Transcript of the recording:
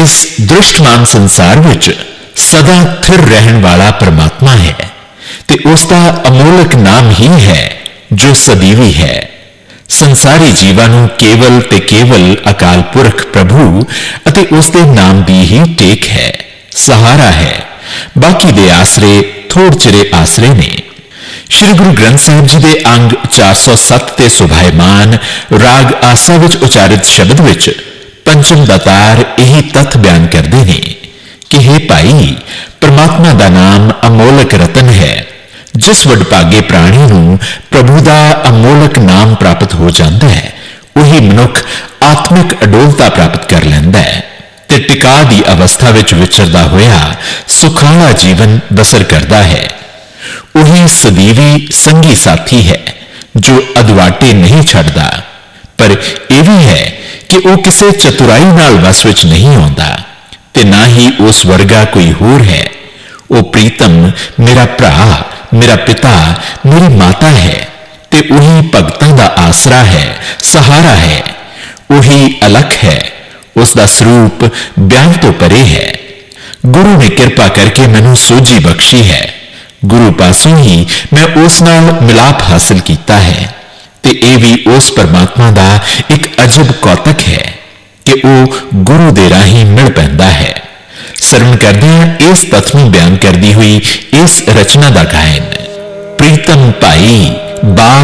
इस दृष्टमान संसार विच सदा थिर रहन वाला परमात्मा है ते उसका अमोलक नाम ही है जो सदीवी है। संसारी जीवां नूं केवल ते केवल अकाल पुरख प्रभु अते उसके नाम दी ही टेक है, सहारा है। बाकी दे आसरे थोड़ चिरे आसरे ने। श्री गुरु ग्रंथ साहिब जी दे अंग 407 ते सुभायमान राग आसा विच उचारित शब्द विच पंचम दातार यही तथ बयान करते हैं कि हे भाई, परमात्मा का नाम अमोलक रतन है। जिस वडभागे प्राणी नूं प्रभु का अमोलक नाम प्राप्त हो जाता है, वही मनुख आत्मिक अडोलता प्राप्त कर लैंदा है ते टिका दी अवस्था विच विचरदा होया सुखाला जीवन बसर करता है। वही सदीवी संगी साथी है जो अदवाटे नहीं छड़दा, पर यह भी है कि वह किसी चतुराई नाल वस विच नहीं आउंदा ते ना ही उस वर्गा कोई होर है। वह प्रीतम मेरा भरा, मेरा पिता, मेरी माता है ते वही भगतां दा आसरा है, सहारा है। वही अलख है, उसका स्वरूप बयान तो परे है। गुरु ने कृपा करके मैनू सोझी बख्शी है। गुरु पासों ही मैं उस नाल मिलाप हासिल किया है ते यह भी उस परमात्मा दा एक अजब कौतक है कि वह गुरु दे राही मिल पैंदा है। सरवण करदे हां इस तत्थ नूं बयान करदी हुई इस रचना दा गायन। प्रीतम भाई, बाप